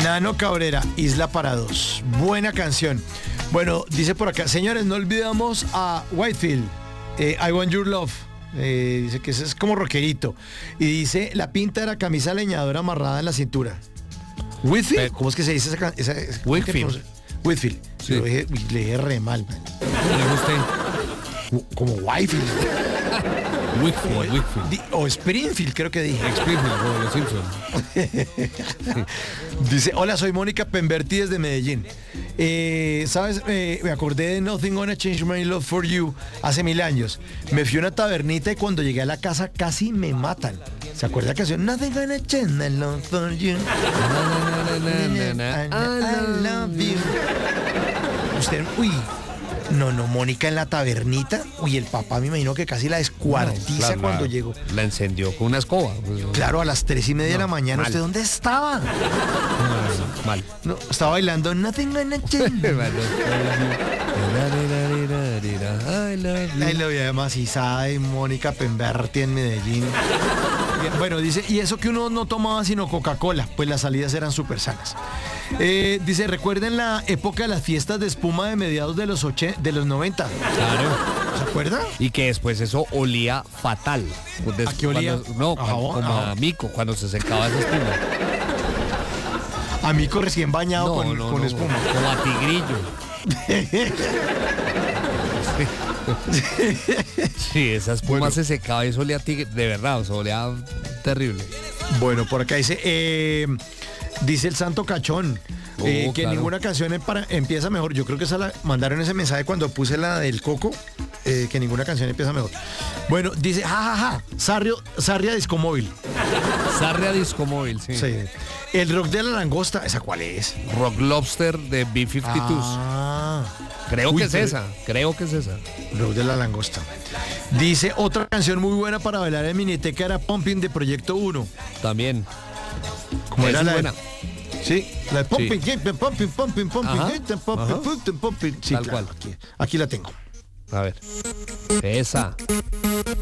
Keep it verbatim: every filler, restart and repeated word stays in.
Nano Cabrera, Isla para dos. Buena canción. Bueno, dice por acá, señores, no olvidamos a Whitefield, eh, I Want Your Love. Eh, dice que ese es como rockerito. Y dice, la pinta era camisa leñadora amarrada en la cintura. ¿Whitfield? ¿Cómo es que se dice esa canción? Whitfield. Whitfield. Sí. Lo dije, le dije re mal, man. ¿Le gusta? Como Whitefield. Whitfield, Whitfield. O Springfield, creo que dije. Springfield, como los Simpsons. Dice, hola, soy Mónica Pemberti desde Medellín. Eh, ¿Sabes? Eh, me acordé de Nothing Gonna Change My Love For You hace mil años. Me fui a una tabernita y cuando llegué a la casa casi me matan. ¿Se acuerda la canción? Nothing Gonna Change My Love For You. I love you. Usted, uy. No, no, Mónica en la tabernita. Uy, el papá me imagino que casi la descuartiza no, claro, cuando la, llegó. La encendió con una escoba. Claro, a las tres y media no, de la mañana. Mal. ¿Usted dónde estaba? No, no, mal. No, estaba bailando Nothing Gonna Change. Ahí lo vi además Isada de Mónica Pemberti en Medellín. Bueno, dice, y eso que uno no tomaba sino Coca-Cola, pues las salidas eran súper sanas. Eh, dice, recuerden la época de las fiestas de espuma de mediados de los oche, de los noventa. Claro. ¿Se acuerda? Y que después eso olía fatal. Des, ¿A qué olía? Cuando, no, ajá, cuando, como ajá. a mico, cuando se secaba esa espuma. A mico recién bañado no, con, no, con no, espuma. Como a tigrillo. Sí, esa espuma bueno. se secaba y eso olía a tigre, de verdad, o sea, olía terrible. Bueno, por acá dice, eh, dice el Santo Cachón, oh, eh, que claro. ninguna canción en para, empieza mejor. Yo creo que esa la mandaron ese mensaje cuando puse la del Coco, eh, que ninguna canción empieza mejor. Bueno, dice, jajaja, ja, ja, Sarrio, Sarria Discomóvil. Sarria Discomóvil, sí. sí. El Rock de la Langosta, ¿esa cuál es? Rock Lobster de B cincuenta y dos. Ah. Creo Uy, que es pero... esa, creo que es esa. Rock de la Langosta. Dice, otra canción muy buena para bailar en Miniteca era Pumping de Proyecto uno. También. ¿Cómo era la buena? Sí, la de Pumping, sí. Pumping, Pumping, Pumping, Ajá, Pumping, ajá. Pumping, Pumping. Sí, tal claro, cual. Aquí, aquí la tengo. A ver. Esa.